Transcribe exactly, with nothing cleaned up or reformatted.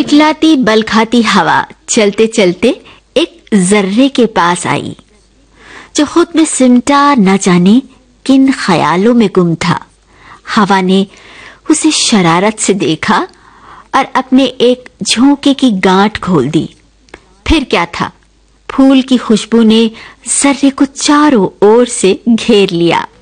चिलचिलाती बल खाती हवा चलते चलते एक जर्रे के पास आई, जो खुद में सिमटा न जाने किन ख्यालों में गुम था। हवा ने उसे शरारत से देखा और अपने एक झोंके की गांठ खोल दी। फिर क्या था, फूल की खुशबू ने जर्रे को चारों ओर से घेर लिया।